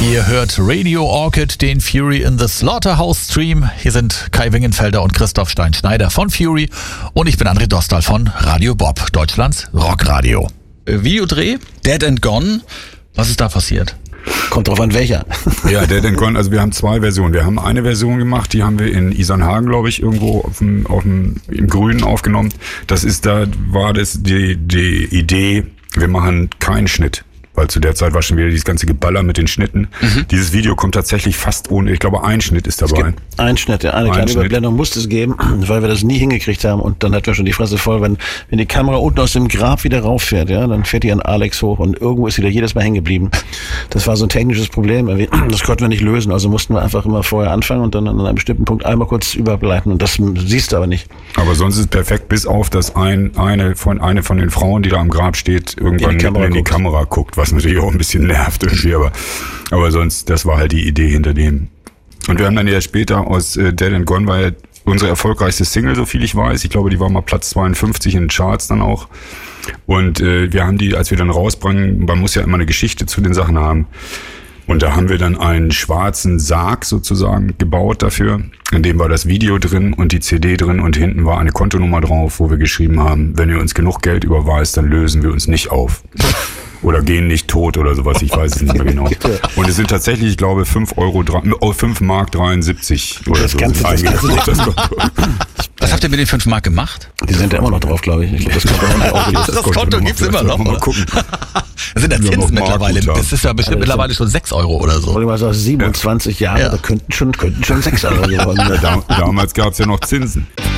Ihr hört Radio Orchid, den Fury in the Slaughterhouse Stream. Hier sind Kai Wingenfelder und Christoph Stein-Schneider von Fury und ich bin André Dostal von Radio Bob, Deutschlands Rockradio. Videodreh, Dead and Gone. Was ist da passiert? Kommt drauf an, welcher. Ja, Dead and Gone, also wir haben zwei Versionen. Wir haben eine Version gemacht, die haben wir in Isernhagen, glaube ich, irgendwo im Grünen aufgenommen. War die Idee, wir machen keinen Schnitt. Weil zu der Zeit war schon wieder dieses ganze Geballer mit den Schnitten. Dieses Video kommt tatsächlich fast ohne, ich glaube, ein Schnitt ist dabei. Es gibt einen Schnitt, ja. Eine kleine Überblendung musste es geben, weil wir das nie hingekriegt haben. Und dann hatten wir schon die Fresse voll, wenn die Kamera unten aus dem Grab wieder rauffährt, ja, dann fährt die an Alex hoch und irgendwo ist sie da jedes Mal hängen geblieben. Das war so ein technisches Problem. Das konnten wir nicht lösen, also mussten wir einfach immer vorher anfangen und dann an einem bestimmten Punkt einmal kurz überbleiten. Und das siehst du aber nicht. Aber sonst ist es perfekt, bis auf, dass eine von den Frauen, die da am Grab steht, irgendwann in die Kamera guckt, was natürlich auch ein bisschen nervt irgendwie, aber sonst, das war halt die Idee hinter dem. Und wir haben dann ja später aus Dead and Gone, war ja unsere erfolgreichste Single, so viel ich weiß. Ich glaube, die war mal Platz 52 in den Charts dann auch. Und wir haben die, als wir dann rausbringen, man muss ja immer eine Geschichte zu den Sachen haben. Und da haben wir dann einen schwarzen Sarg sozusagen gebaut dafür. In dem war das Video drin und die CD drin und hinten war eine Kontonummer drauf, wo wir geschrieben haben, wenn ihr uns genug Geld überweist, dann lösen wir uns nicht auf. Oder gehen nicht tot oder sowas, ich weiß es nicht mehr genau. Und es sind tatsächlich, ich glaube, 5 Mark 73 oder das so. Was habt ihr mit den 5 Mark gemacht? Die sind ja immer noch drauf, glaube ich. Das Konto gibt's immer noch. Mal gucken. Das sind ja Zinsen mittlerweile. Das ist ja bestimmt mittlerweile schon 6 Euro oder so. Oder mal so 27 Jahre, da könnten schon 6 Euro geworden sein. Damals gab's ja noch Zinsen.